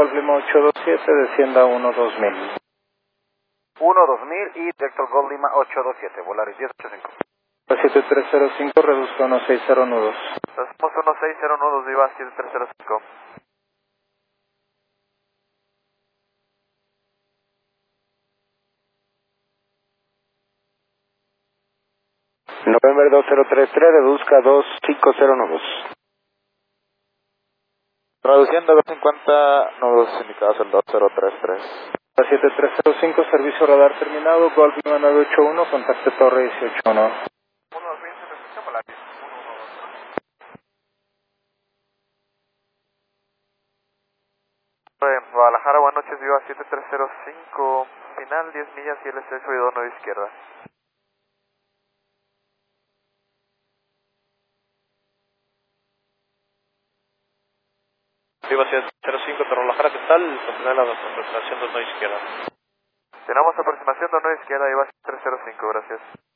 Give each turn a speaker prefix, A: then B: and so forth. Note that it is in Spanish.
A: Golf Lima 827, descienda 12000.
B: 1-2000 y Director Golf Lima 827, Volaris 1085.
A: 7305, reduzca 160 nudos.
B: Hacemos 160 nudos, Viva 7305.
C: November 2033, reduzca 250 nudos.
D: Reduciendo 250 nudos indicados el 2033.
A: 7305, servicio radar terminado, Golf Lima 981, contacte Torre 181.
B: 1-2000, se escucha Volaris 112. Guadalajara, buenas noches, Viva 7305, final 10 millas y LC subidor 9 izquierda.
D: Viva 705, Guadalajara, ¿qué tal? Continuar la aproximación 2 izquierda.
B: Tenemos aproximación 2 izquierda, Viva 305, gracias.